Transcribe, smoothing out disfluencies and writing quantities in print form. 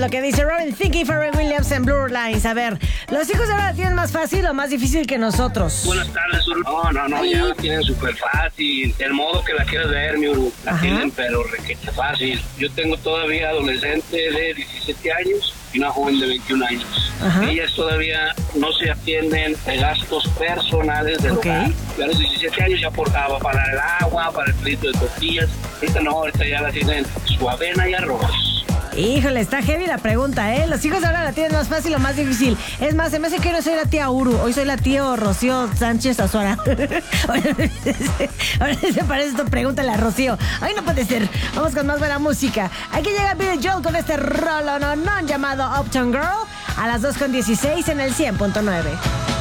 lo que dice Robin Thicke y Pharrell Williams en Blue Lines. A ver, ¿los hijos ahora la tienen más fácil o más difícil que nosotros? Buenas tardes, Uru. No, ya la tienen súper fácil. El modo que la quieras ver, mi Uru, la tienen pero requete fácil. Yo tengo todavía adolescente de 17 años y una joven de 21 años. Ellas todavía no se atienden de gastos personales del hogar. Yo a los 17 años ya aportaba para el agua, para el frito de tortillas. Ahorita ya la tienen su avena y arroz. Híjole, está heavy la pregunta, ¿eh? ¿Los hijos ahora la tienen más fácil o más difícil? Es más, se me hace que no soy la tía Uru, hoy soy la tía Rocío Sánchez Azuara. Ahora se parece esto, pregúntale a Rocío. Ay, no puede ser. Vamos con más buena música. Aquí llega Billy Joel con este rolo no llamado Uptown Girl a las 2:16 en el 100.9.